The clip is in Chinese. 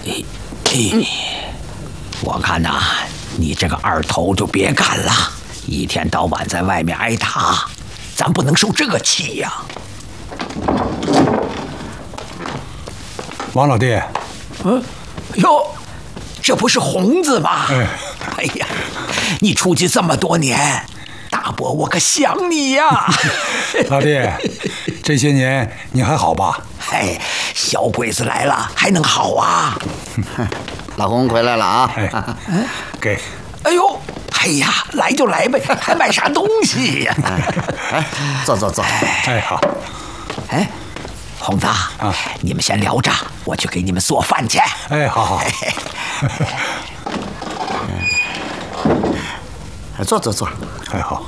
我看呐，你这个二头就别干了，一天到晚在外面挨打，咱不能受这个气呀。 王老弟， 哟，这不是红子吗？哎呀，你出去这么多年，大伯我可想你呀。 老弟，这些年你还好吧？ 哎，小鬼子来了还能好啊？ 老洪回来了啊！ 给。 哎呦，哎呀，来就来呗，还买啥东西呀？ 哎，坐。 哎，好。 哎，红子啊，你们先聊着，我去给你们做饭去。 哎，好。 坐。 哎，好。